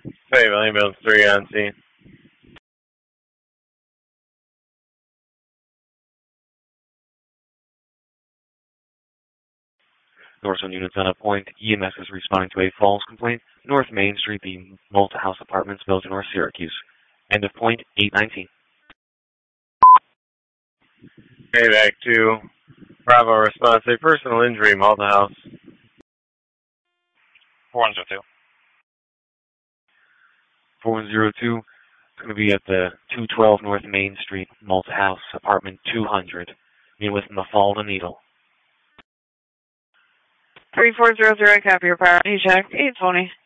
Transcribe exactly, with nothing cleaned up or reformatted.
Fayetteville Ambulance three on scene. Northern units on a point. E M S is responding to a false complaint. North Main Street, the Malta House Apartments, Belgian, North Syracuse. End of point, eight nineteen. Payback two. Bravo response. A personal injury, Malta House. four one zero two. four one zero two. It's going to be at the two twelve North Main Street, Malta House, apartment two hundred. Meet with Mafalda Needle. three four zero zero, copy your priority check, eight twenty.